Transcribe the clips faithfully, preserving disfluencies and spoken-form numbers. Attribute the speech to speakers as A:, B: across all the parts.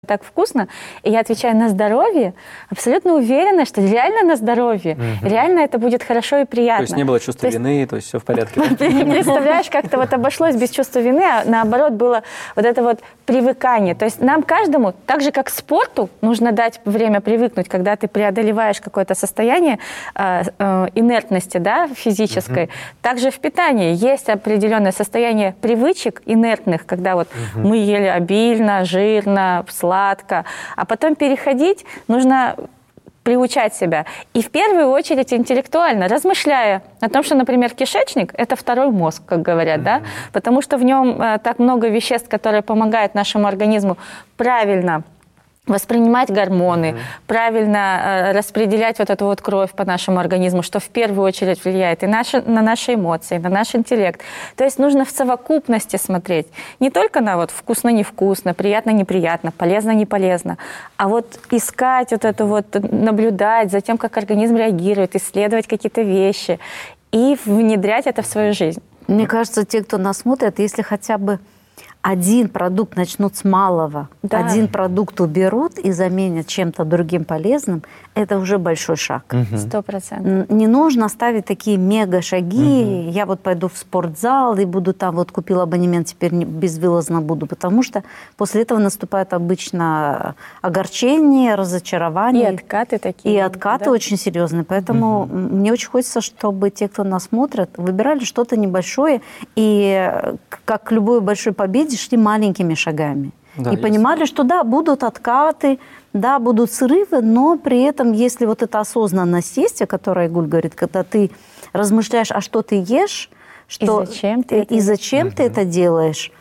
A: так вкусно, и я отвечаю на здоровье, абсолютно уверена, что реально на здоровье, угу. реально это будет хорошо и приятно.
B: То есть не было чувства то вины, есть... то есть все в порядке.
A: Ты не представляешь, как-то вот обошлось без чувства вины, а наоборот было вот это вот привыкание. То есть нам каждому, так же как спорту, нужно дать время привыкнуть, когда ты преодолеваешь какое-то состояние э, э, инертности, да, физической. Угу. Также в питании есть определенное состояние привычек инертных, когда вот угу. мы ели обильно, жирно, сладко, а потом переходить нужно приучать себя. И в первую очередь интеллектуально, размышляя о том, что, например, кишечник – это второй мозг, как говорят, mm-hmm. да, потому что в нем э, так много веществ, которые помогают нашему организму правильно воспринимать гормоны, mm-hmm. правильно э, распределять вот эту вот кровь по нашему организму, что в первую очередь влияет и наши, на наши эмоции, на наш интеллект. То есть нужно в совокупности смотреть. Не только на вот вкусно-невкусно, приятно-неприятно, полезно-неполезно, а вот искать вот это вот, наблюдать за тем, как организм реагирует, исследовать какие-то вещи и внедрять это в свою жизнь.
C: Мне кажется, те, кто нас смотрит, если хотя бы один продукт начнут с малого, да. один продукт уберут и заменят чем-то другим полезным, это уже большой шаг.
A: Сто процентов.
C: Не нужно ставить такие мега-шаги, угу. я вот пойду в спортзал и буду там, вот купил абонемент, теперь безвылазно буду, потому что после этого наступает обычно огорчение, разочарование.
A: И откаты такие.
C: И откаты да? очень серьезные. Поэтому угу. мне очень хочется, чтобы те, кто нас смотрит, выбирали что-то небольшое и, как к любой большой победе, шли маленькими шагами. Да, и есть. Понимали, что да, будут откаты, да, будут срывы, но при этом, если вот эта осознанность есть, о которой Айгуль говорит, когда ты размышляешь, а что ты ешь, что,
A: и зачем ты,
C: и зачем
A: угу.
C: ты это делаешь,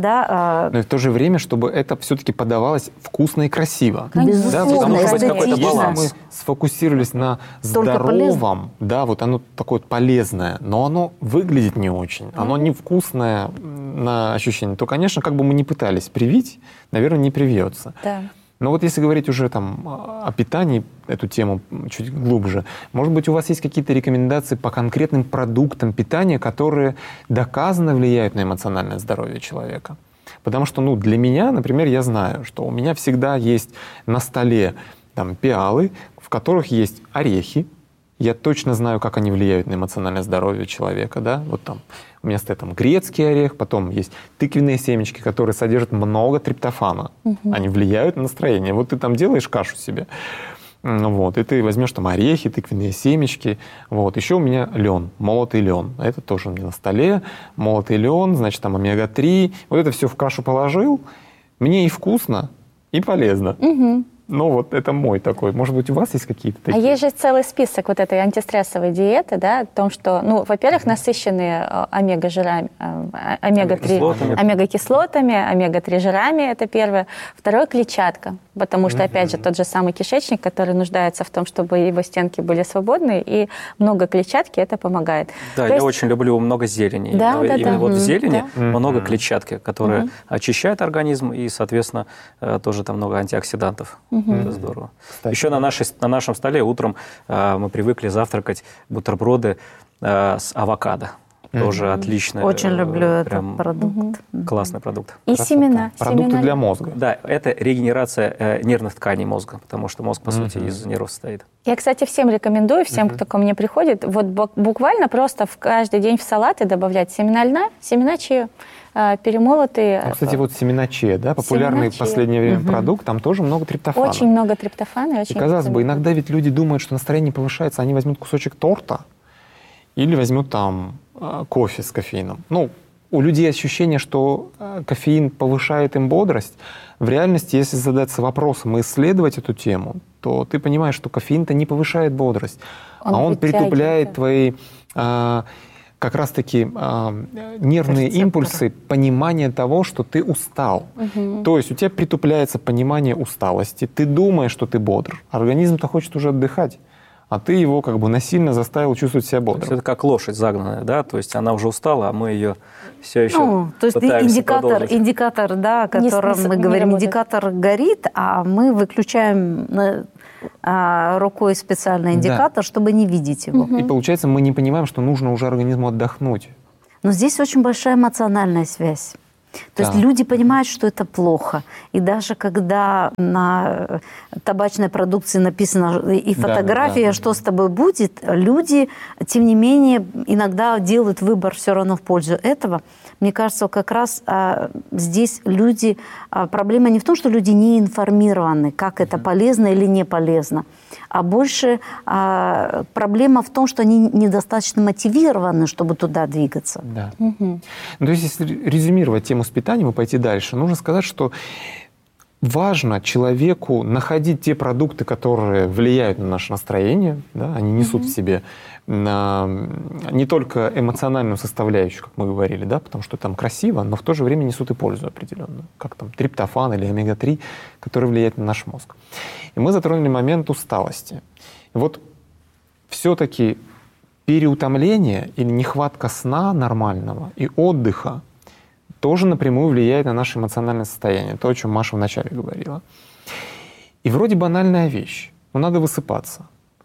C: да,
D: но и в то же время, чтобы это все-таки подавалось вкусно и красиво.
C: Безусловно,
D: да,
C: эстетично.
D: Если мы сфокусировались на
C: Только
D: здоровом,
C: полезно.
D: да, вот оно такое полезное, но оно выглядит не очень, mm-hmm. оно невкусное на ощущение, то, конечно, как бы мы ни пытались привить, наверное, не привьется.
A: Да.
D: Но вот если говорить уже там о питании, эту тему чуть глубже, может быть, у вас есть какие-то рекомендации по конкретным продуктам питания, которые доказанно влияют на эмоциональное здоровье человека? Потому что, ну, для меня, например, я знаю, что у меня всегда есть на столе там пиалы, в которых есть орехи. Я точно знаю, как они влияют на эмоциональное здоровье человека, да, вот там у меня стоит там грецкий орех, потом есть тыквенные семечки, которые содержат много триптофана, угу. они влияют на настроение. Вот ты там делаешь кашу себе, вот, и ты возьмешь там орехи, тыквенные семечки, вот, еще у меня лен, молотый лен, это тоже у меня на столе, молотый лен, значит, там омега три, вот это все в кашу положил, мне и вкусно, и полезно. Угу. Ну, вот это мой такой. Может быть, у вас есть какие-то такие?
A: А есть же целый список вот этой антистрессовой диеты, да, о том, что, ну, во-первых, насыщенные омега-жирами, омега три, омега-кислотами, омега-три жирами, это первое. Второе, клетчатка, потому что, опять же, тот же самый кишечник, который нуждается в том, чтобы его стенки были свободны, и много клетчатки, это помогает.
B: Да,
A: То
B: я
A: есть...
B: очень люблю много зелени.
A: Да, да,
B: именно
A: да.
B: вот в зелени
A: да.
B: много клетчатки, которая
A: угу.
B: очищает организм, и, соответственно, тоже там много антиоксидантов. Угу. Это здорово. Кстати, еще на, нашей, на нашем столе утром э, мы привыкли завтракать бутерброды э, с авокадо. Mm-hmm. Тоже отличный.
C: Очень люблю этот продукт.
B: Mm-hmm. Классный продукт.
A: И Красота. семена.
D: Продукты
A: семена.
D: для мозга.
B: Да, это регенерация э, нервных тканей мозга, потому что мозг, по mm-hmm. сути, из нервов состоит.
A: Я, кстати, всем рекомендую, всем, mm-hmm. кто ко мне приходит, вот буквально просто в каждый день в салаты добавлять семена льна, семена чиа. Перемолотые.
D: А, кстати, вот семена чиа, да, популярный в последнее время угу. продукт, там тоже много триптофана.
A: Очень много триптофана. И, очень
D: и казалось бы, иногда ведь люди думают, что настроение повышается, они возьмут кусочек торта или возьмут там кофе с кофеином. Ну, у людей ощущение, что кофеин повышает им бодрость. В реальности, если задаться вопросом и исследовать эту тему, то ты понимаешь, что кофеин-то не повышает бодрость, он а он притупляет твои... как раз-таки э, нервные Рецепторы. импульсы, понимание того, что ты устал. Угу. То есть у тебя притупляется понимание усталости, ты думаешь, что ты бодр, организм-то хочет уже отдыхать, а ты его как бы насильно заставил чувствовать себя бодрым.
B: Это как лошадь загнанная, да, то есть она уже устала, а мы ее все еще
C: ну, то есть индикатор, индикатор, да, о котором не, мы не говорим, работает. Индикатор горит, а мы выключаем а, рукой специальный индикатор, да. чтобы не видеть его.
D: Угу. И получается, мы не понимаем, что нужно уже организму отдохнуть.
C: Но здесь очень большая эмоциональная связь. То есть люди понимают, что это плохо. И даже когда на табачной продукции написано и фотография, да, да, что да. с тобой будет, люди, тем не менее, иногда делают выбор все равно в пользу этого. Мне кажется, как раз а, здесь люди... А, проблема не в том, что люди не информированы, как это полезно или не полезно, а больше а, проблема в том, что они недостаточно мотивированы, чтобы туда двигаться.
D: Да. Угу. Ну, то есть, если резюмировать тему с питанием и пойти дальше, нужно сказать, что важно человеку находить те продукты, которые влияют на наше настроение, да, они несут mm-hmm. в себе на, не только эмоциональную составляющую, как мы говорили, да, потому что там красиво, но в то же время несут и пользу определенную, как там триптофан или омега три, которые влияют на наш мозг. И мы затронули момент усталости. И вот все-таки переутомление или нехватка сна нормального и отдыха тоже напрямую влияет на наше эмоциональное состояние. То, о чем Маша вначале говорила. И вроде банальная вещь, но надо высыпаться.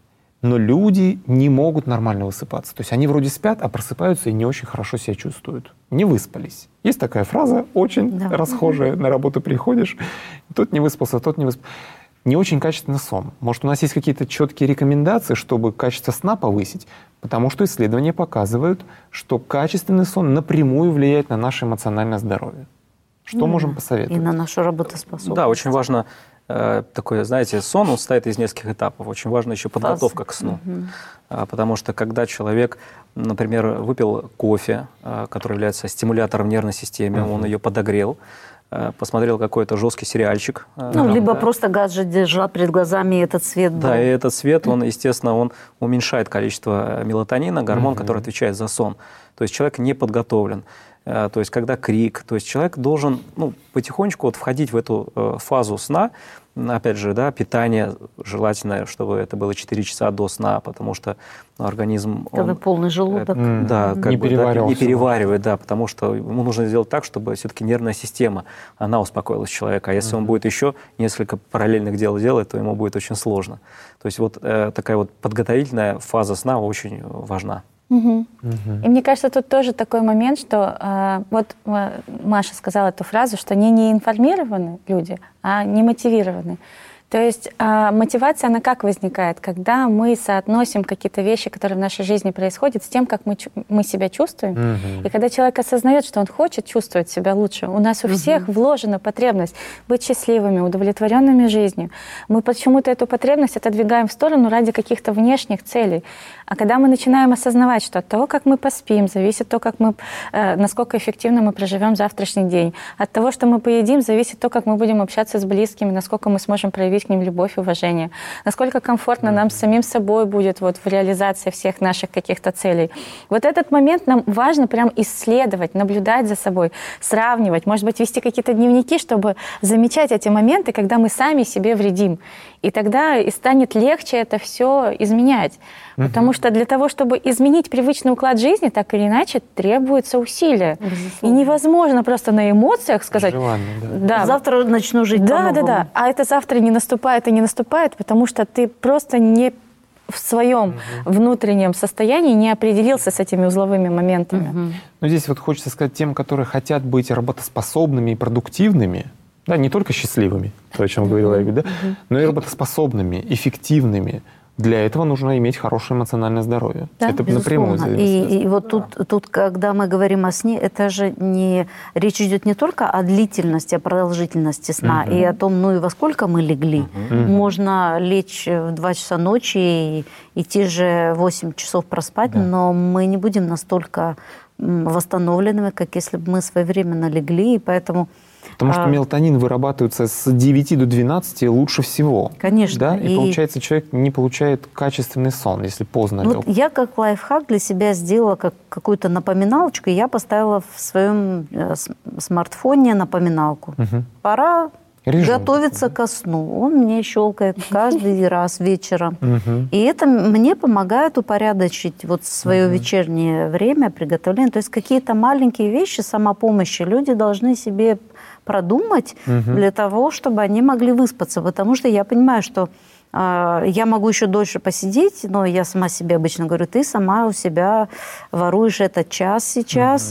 D: Но люди не могут нормально высыпаться. То есть они вроде спят, а просыпаются и не очень хорошо себя чувствуют. Не выспались. Есть такая фраза, очень да. расхожая. На работу приходишь, тот не выспался, тот не выспался. Не очень качественный сон. Может, у нас есть какие-то четкие рекомендации, чтобы качество сна повысить? Потому что исследования показывают, что качественный сон напрямую влияет на наше эмоциональное здоровье. Что mm-hmm. можем посоветовать?
C: И на нашу работоспособность.
B: Да, очень важно, э, такое, знаете, сон, он состоит из нескольких этапов. Очень важна еще подготовка Фаз. к сну. Mm-hmm. А, потому что когда человек, например, выпил кофе, а, который является стимулятором нервной системы, mm-hmm. он ее подогрел, посмотрел какой-то жесткий сериальчик.
C: Ну, там, либо да. просто гаджет держал перед глазами, и этот свет был.
B: Да, и этот свет, он, естественно, он уменьшает количество мелатонина, гормон, mm-hmm. который отвечает за сон. То есть человек не подготовлен. То есть когда крик, то есть человек должен ну, потихонечку вот входить в эту э, фазу сна. Опять же, да, питание желательно, чтобы это было четыре часа до сна, потому что ну, организм...
C: Когда
B: он,
C: полный желудок.
B: Э, да, как
D: не,
B: бы,
D: да,
B: не переваривает, да, потому что ему нужно сделать так, чтобы все-таки нервная система, она успокоилась человека. А если mm-hmm. он будет еще несколько параллельных дел делать, то ему будет очень сложно. То есть вот э, такая вот подготовительная фаза сна очень важна.
A: Угу. Угу. И мне кажется, тут тоже такой момент, что э, вот э, Маша сказала эту фразу, что не неинформированы люди, а не мотивированы. То есть э, мотивация, она как возникает? Когда мы соотносим какие-то вещи, которые в нашей жизни происходят, с тем, как мы, мы себя чувствуем. Угу. И когда человек осознает, что он хочет чувствовать себя лучше, у нас у угу. всех вложена потребность быть счастливыми, удовлетворенными жизнью. Мы почему-то эту потребность отодвигаем в сторону ради каких-то внешних целей. А когда мы начинаем осознавать, что от того, как мы поспим, зависит то, как мы, э, насколько эффективно мы проживем завтрашний день. От того, что мы поедим, зависит то, как мы будем общаться с близкими, насколько мы сможем проявить к ним любовь и уважение, насколько комфортно нам с самим собой будет вот, в реализации всех наших каких-то целей. Вот этот момент нам важно прям исследовать, наблюдать за собой, сравнивать, может быть, вести какие-то дневники, чтобы замечать эти моменты, когда мы сами себе вредим. И тогда и станет легче это все изменять. Uh-huh. Потому что для того, чтобы изменить привычный уклад жизни, так или иначе, требуется усилие. Безусловно. И невозможно просто на эмоциях сказать...
D: Желание,
A: да.
C: Да. Завтра начну жить
A: да,
C: по-новому.
A: Да, да, А это завтра не наступает и не наступает, потому что ты просто не в своем uh-huh. внутреннем состоянии не определился с этими узловыми моментами.
C: Uh-huh.
D: Ну, здесь вот хочется сказать тем, которые хотят быть работоспособными и продуктивными, да, не только счастливыми, то, о чем говорила Игорь, да, uh-huh. но и работоспособными, эффективными. Для этого нужно иметь хорошее эмоциональное здоровье.
C: Да,
D: это
C: безусловно.
D: напрямую
C: И, и вот тут, тут, когда мы говорим о сне, это же не речь идет не только о длительности, о продолжительности сна uh-huh. и о том, ну и во сколько мы легли. Uh-huh. Можно лечь в два часа ночи и, и те же восемь часов проспать, да. но мы не будем настолько восстановленными, как если бы мы своевременно легли, и поэтому...
D: Потому что мелатонин вырабатывается с девяти до двенадцати лучше всего.
C: Конечно.
D: Да? И, и получается, человек не получает качественный сон, если поздно лег.
C: Вот я как лайфхак для себя сделала как какую-то напоминалочку, и я поставила в своем смартфоне напоминалку. Угу. Пора Режим готовиться такой, да? ко сну. Он мне щелкает каждый раз вечером. Угу. И это мне помогает упорядочить вот свое угу. вечернее время приготовления. То есть какие-то маленькие вещи самопомощи люди должны себе продумать угу. для того, чтобы они могли выспаться. Потому что я понимаю, что э, я могу еще дольше посидеть, но я сама себе обычно говорю, ты сама у себя воруешь этот час сейчас. Угу.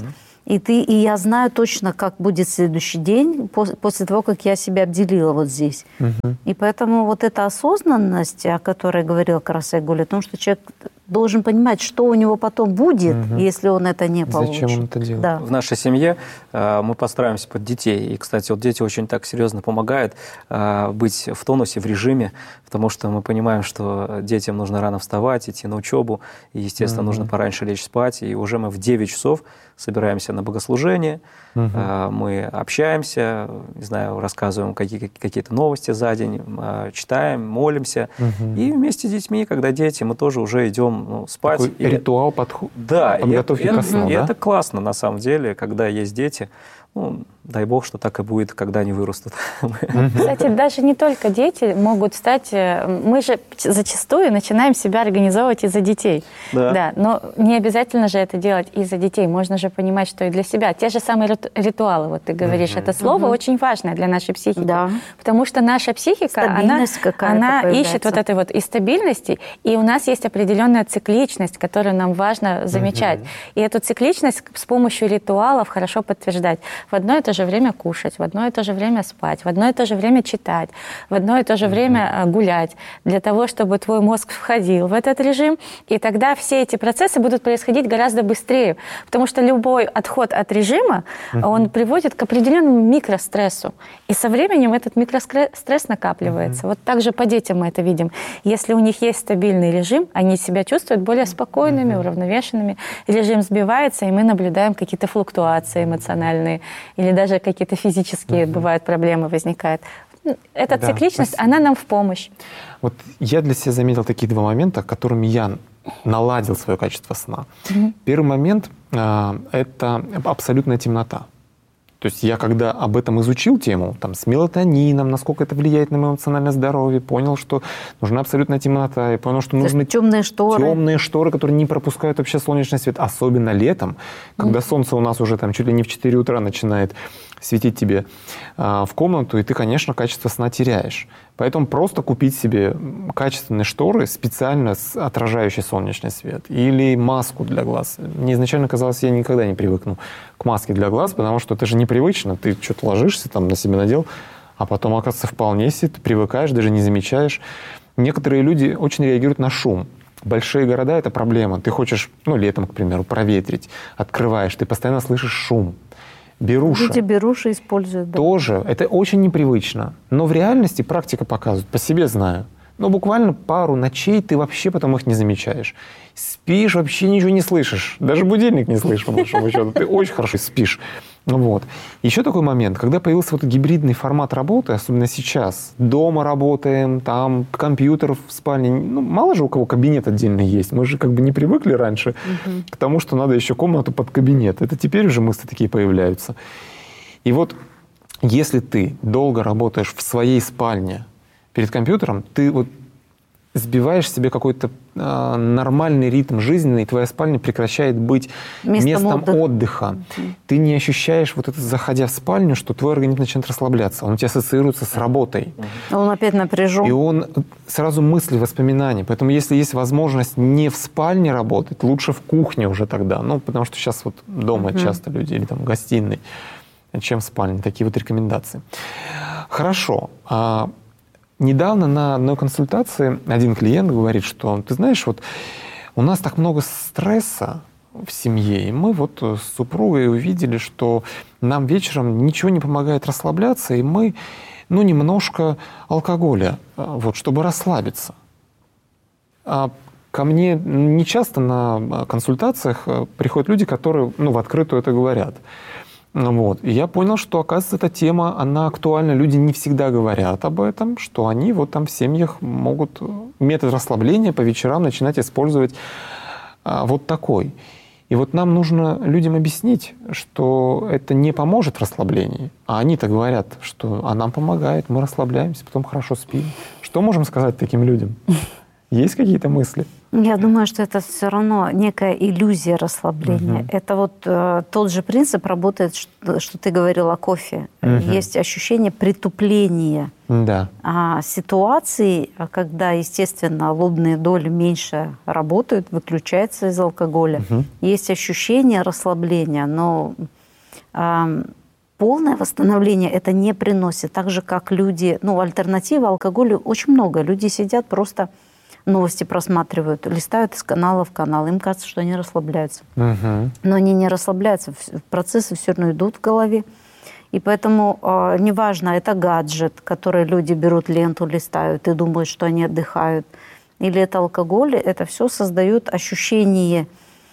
C: И, ты, и я знаю точно, как будет следующий день после, после того, как я себя обделила вот здесь. Угу. И поэтому вот эта осознанность, о которой говорил Карасай Гуля, о том, что человек должен понимать, что у него потом будет, угу. если он это не получит.
D: Зачем он это делает?
C: Да.
B: В нашей семье э, мы постараемся под детей. И, кстати, вот дети очень так серьезно помогают э, быть в тонусе, в режиме, потому что мы понимаем, что детям нужно рано вставать, идти на учебу, и, естественно, угу. нужно пораньше лечь спать. И уже мы в девять часов собираемся на богослужение, угу. э, мы общаемся, не знаю, рассказываем какие- какие-то новости за день, э, читаем, молимся. Угу. И вместе с детьми, когда дети, мы тоже уже идем ну, спать.
D: Такой
B: и
D: ритуал подход,
B: да,
D: подготовки
B: и,
D: ко сну,
B: и
D: да?
B: это классно, на самом деле, когда есть дети. Ну, дай бог, что так и будет, когда они вырастут.
A: Кстати, даже не только дети могут стать... Мы же зачастую начинаем себя организовывать из-за детей. Да. Да, но не обязательно же это делать из-за детей. Можно же понимать, что и для себя. Те же самые ритуалы, вот ты говоришь, mm-hmm. это слово mm-hmm. очень важное для нашей психики. Да. Потому что наша психика, она, она ищет вот этой вот и стабильности, и у нас есть определенная цикличность, которую нам важно замечать. Mm-hmm. И эту цикличность с помощью ритуалов хорошо подтверждать. В одно и то же время кушать, в одно и то же время спать, в одно и то же время читать, в одно и то же mm-hmm. время гулять, для того, чтобы твой мозг входил в этот режим, и тогда все эти процессы будут происходить гораздо быстрее, потому что любой отход от режима, mm-hmm. он приводит к определенному микрострессу, и со временем этот микростресс накапливается. Mm-hmm. Вот так же по детям мы это видим. Если у них есть стабильный режим, они себя чувствуют более спокойными, mm-hmm. уравновешенными, режим сбивается, и мы наблюдаем какие-то флуктуации эмоциональные, или даже какие-то физические, uh-huh. бывают, проблемы возникают. Эта да, цикличность, спасибо. Она нам в помощь.
D: Вот я для себя заметил такие два момента, которыми я наладил свое качество сна. Uh-huh. Первый момент э, — это абсолютная темнота. То есть я, когда об этом изучил тему, там, с мелатонином, насколько это влияет на эмоциональное здоровье, понял, что нужна абсолютная темнота, и понял, что нужны
C: темные шторы.
D: темные шторы, которые не пропускают вообще солнечный свет, особенно летом, когда mm. солнце у нас уже там чуть ли не в четыре утра начинает светить тебе а, в комнату, и ты, конечно, качество сна теряешь. Поэтому просто купить себе качественные шторы, специально отражающие солнечный свет, или маску для глаз. Мне изначально казалось, я никогда не привыкну к маске для глаз, потому что это же непривычно. Ты что-то ложишься, там на себя надел, а потом, оказывается, вполне себе ты привыкаешь, даже не замечаешь. Некоторые люди очень реагируют на шум. Большие города — это проблема. Ты хочешь, ну, летом, к примеру, проветрить, открываешь, ты постоянно слышишь шум. Беруши.
C: Люди беруши используют. Да.
D: Тоже. Это очень непривычно. Но в реальности практика показывает, по себе знаю. Но буквально пару ночей ты вообще потом их не замечаешь. Спишь, вообще ничего не слышишь. Даже будильник не слышишь, по большому счету. Ты очень хорошо спишь. Вот. Еще такой момент, когда появился вот гибридный формат работы, особенно сейчас, дома работаем, там компьютер в спальне, ну, мало же у кого кабинет отдельный есть, мы же как бы не привыкли раньше угу. к тому, что надо еще комнату под кабинет. Это теперь уже мысли такие появляются. И вот если ты долго работаешь в своей спальне перед компьютером, ты вот сбиваешь себе какой-то э, нормальный ритм жизни, и твоя спальня прекращает быть местом, местом отдыха. отдыха. Mm-hmm. Ты не ощущаешь, вот это, заходя в спальню, что твой организм начинает расслабляться. Он у тебя ассоциируется с работой.
C: Mm-hmm. Он опять напряжен.
D: И он сразу мысли, воспоминания. Поэтому если есть возможность не в спальне работать, лучше в кухне уже тогда. Ну, потому что сейчас вот дома mm-hmm. часто люди, или там в гостиной, чем в спальне. Такие вот рекомендации. Хорошо. Недавно на одной консультации один клиент говорит, что, ты знаешь, вот у нас так много стресса в семье, и мы вот с супругой увидели, что нам вечером ничего не помогает расслабляться, и мы, ну, немножко алкоголя, вот, чтобы расслабиться. А ко мне нечасто на консультациях приходят люди, которые, ну, в открытую это говорят. Вот. И я понял, что, оказывается, эта тема, она актуальна. Люди не всегда говорят об этом, что они вот там в семьях могут метод расслабления по вечерам начинать использовать а, вот такой. И вот нам нужно людям объяснить, что это не поможет в расслаблении. А они-то говорят, что а нам помогает, мы расслабляемся, потом хорошо спим. Что можем сказать таким людям? Есть какие-то мысли?
C: Я думаю, что это все равно некая иллюзия расслабления. Угу. Это вот э, тот же принцип работает, что, что ты говорил о кофе. Угу. Есть ощущение притупления
D: да.
C: а, ситуации, когда, естественно, лобные доли меньше работают, выключаются из алкоголя. Угу. Есть ощущение расслабления, но э, полное восстановление это не приносит. Так же, как люди... Ну, альтернатива алкоголю очень много. Люди сидят просто... новости просматривают, листают из канала в канал. Им кажется, что они расслабляются. Угу. Но они не расслабляются. Процессы все равно идут в голове. И поэтому э, неважно, это гаджет, который люди берут ленту, листают и думают, что они отдыхают. Или это алкоголь. Это все создает ощущение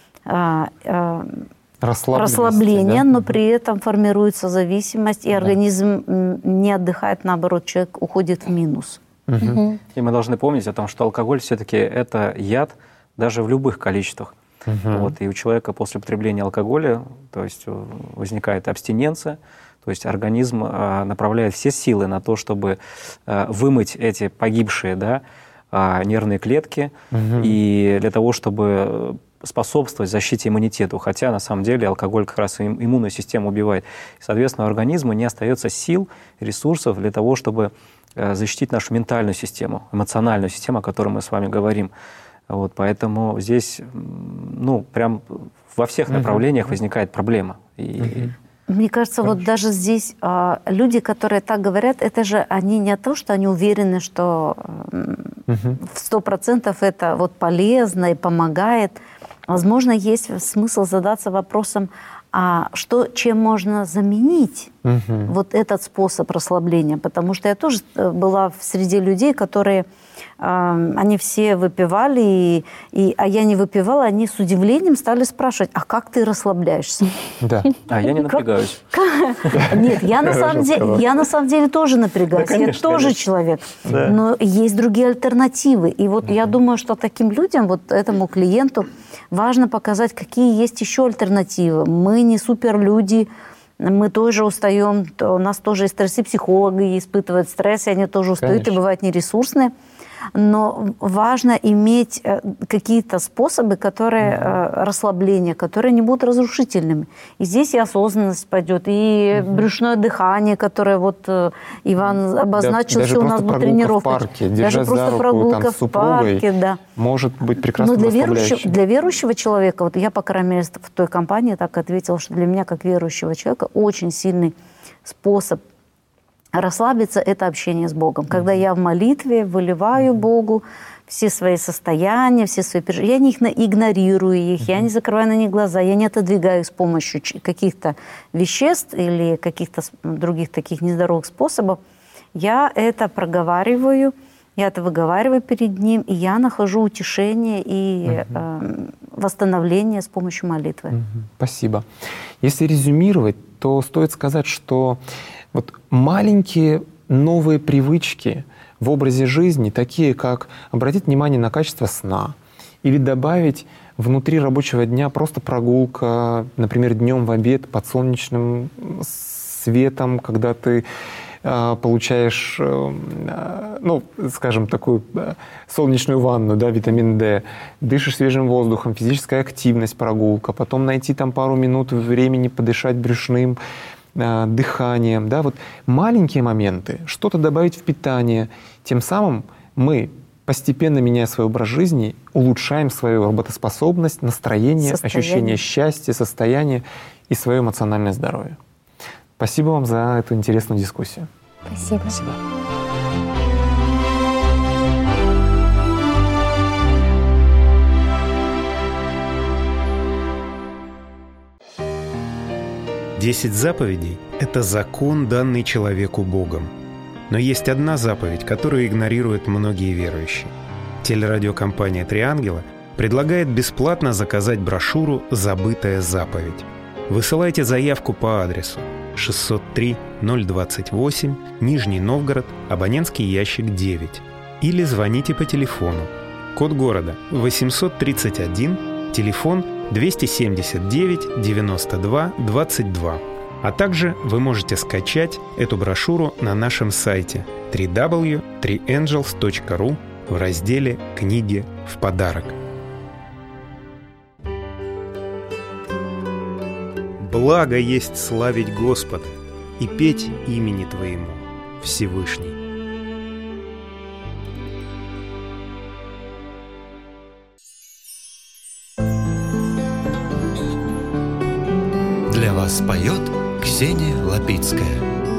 C: э, э, расслабления, да? Но при этом формируется зависимость, и да. организм не отдыхает, наоборот, человек уходит в минус.
B: Угу. И мы должны помнить о том, что алкоголь все-таки это яд даже в любых количествах. Угу. Вот, и у человека после употребления алкоголя, то есть возникает абстиненция, то есть организм а, направляет все силы на то, чтобы а, вымыть эти погибшие, да, а, нервные клетки, угу. и для того, чтобы способствовать защите иммунитету, хотя на самом деле алкоголь как раз иммунную систему убивает. И, соответственно, у организма не остается сил, ресурсов для того, чтобы защитить нашу ментальную систему, эмоциональную систему, о которой мы с вами говорим. Вот, поэтому здесь, ну, прям во всех направлениях uh-huh. возникает проблема. И... Uh-huh.
C: Мне кажется, Хорошо. Вот даже здесь а, люди, которые так говорят, это же они не то, что они уверены, что uh-huh. в сто процентов это вот полезно и помогает. Возможно, есть смысл задаться вопросом, а что, чем можно заменить угу. вот этот способ расслабления? Потому что я тоже была в среде людей, которые, э, они все выпивали, и, и, а я не выпивала, они с удивлением стали спрашивать, а как ты расслабляешься?
B: Да, а я не напрягаюсь.
C: Нет, я на самом деле, я на самом деле тоже напрягаюсь, я тоже человек, но есть другие альтернативы. И вот я думаю, что таким людям, вот этому клиенту, важно показать, какие есть еще альтернативы. Мы не суперлюди, мы тоже устаем, у нас тоже есть стрессы, психологи испытывают стресс, и они тоже устают, Конечно. И бывают нересурсные. Но важно иметь какие-то способы, которые mm-hmm. расслабления, которые не будут разрушительными. И здесь и осознанность пойдет, и mm-hmm. брюшное дыхание, которое вот Иван обозначил,
D: даже
C: что у нас будет тренировка.
D: В парке, даже просто руку, прогулка там, в парке, да. Может быть прекрасно
C: для верующего, для верующего человека, вот я, по крайней мере, в той компании так ответила, что для меня, как верующего человека, очень сильный способ расслабиться – это общение с Богом. Когда я в молитве выливаю Богу все свои состояния, все свои переживания, я не их игнорирую их, я не закрываю на них глаза, я не отодвигаю их с помощью каких-то веществ или каких-то других таких нездоровых способов. Я это проговариваю, я это выговариваю перед Ним, и я нахожу утешение и э, восстановление с помощью молитвы.
D: Спасибо. Если резюмировать, то стоит сказать, что вот маленькие новые привычки в образе жизни, такие как обратить внимание на качество сна или добавить внутри рабочего дня просто прогулка, например, днем в обед под солнечным светом, когда ты э, получаешь, э, ну, скажем, такую э, солнечную ванну, да, витамин D, дышишь свежим воздухом, физическая активность, прогулка, потом найти там пару минут времени подышать брюшным дыханием, да, вот маленькие моменты, что-то добавить в питание, тем самым мы, постепенно меняя свой образ жизни, улучшаем свою работоспособность, настроение, состояние. Ощущение счастья, состояние и свое эмоциональное здоровье. Спасибо вам за эту интересную дискуссию.
A: Спасибо.
B: Спасибо.
E: Десять заповедей – это закон, данный человеку Богом. Но есть одна заповедь, которую игнорируют многие верующие. Телерадиокомпания «Три ангела» предлагает бесплатно заказать брошюру «Забытая заповедь». Высылайте заявку по адресу шестьсот три ноль двадцать восемь, Нижний Новгород, абонентский ящик девять. Или звоните по телефону. Код города восемьсот тридцать один, телефон двести семьдесят девять девяносто два двадцать два. А также вы можете скачать эту брошюру на нашем сайте дабл ю дабл ю дабл ю точка три ангелс точка ру в разделе «Книги в подарок». Благо есть славить Господа и петь имени Твоему, Всевышний.
F: Для вас поет Ксения Лапицкая.